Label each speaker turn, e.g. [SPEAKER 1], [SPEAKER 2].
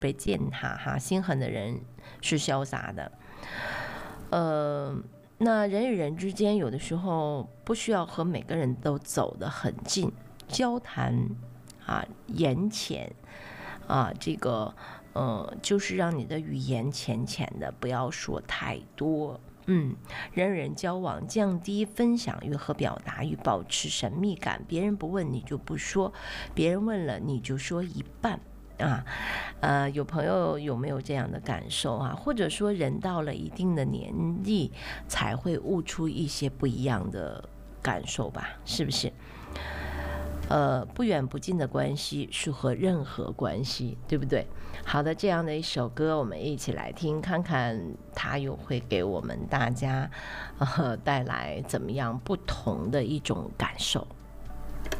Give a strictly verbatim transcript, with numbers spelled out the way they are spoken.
[SPEAKER 1] 被践踏哈，心狠的人是潇洒的。呃，那人与人之间有的时候不需要和每个人都走得很近，交谈啊，言浅啊，这个呃，就是让你的语言浅浅的，不要说太多。嗯，人与人交往，降低分享欲和表达欲，保持神秘感。别人不问你就不说，别人问了你就说一半啊。呃，有朋友有没有这样的感受啊？或者说，人到了一定的年纪，才会悟出一些不一样的感受吧？是不是？呃，不远不近的关系适合任何关系，对不对？好的，这样的一首歌，我们一起来听，看看它又会给我们大家呃带来怎么样不同的一种感受。